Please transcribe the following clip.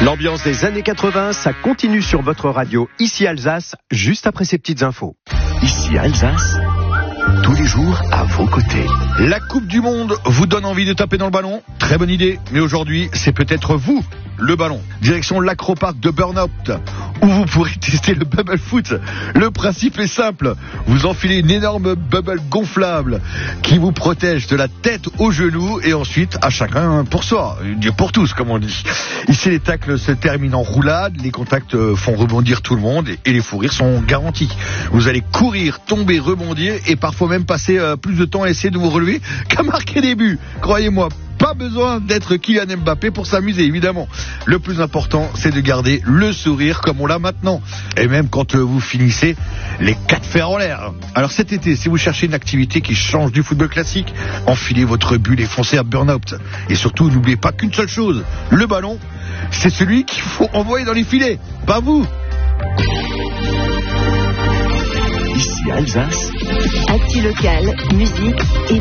L'ambiance des années 80, ça continue sur votre radio, ici Alsace, juste après ces petites infos. Ici Alsace, tous les jours à vos côtés. La Coupe du Monde vous donne envie de taper dans le ballon? Très bonne idée, mais aujourd'hui, c'est peut-être vous, le ballon. Direction l'Acropark de Burnout, où vous pourrez tester le bubble foot. Le principe est simple, vous enfilez une énorme bubble gonflable qui vous protège de la tête aux genoux et ensuite à chacun pour soi, Dieu pour tous comme on dit. Ici les tacles se terminent en roulade, les contacts font rebondir tout le monde et les fous rires sont garantis. Vous allez courir, tomber, rebondir et parfois même passer plus de temps à essayer de vous relever qu'à marquer des buts. Croyez-moi, pas besoin d'être Kylian Mbappé pour s'amuser, évidemment. Le plus important, c'est de garder le sourire comme on l'a maintenant. Et même quand vous finissez les 4 fers en l'air. Alors cet été, si vous cherchez une activité qui change du football classique, enfilez votre bulle et foncez à Burnout. Et surtout, n'oubliez pas qu'une seule chose, le ballon, c'est celui qu'il faut envoyer dans les filets, pas vous. Ici Alsace, Actu local, musique et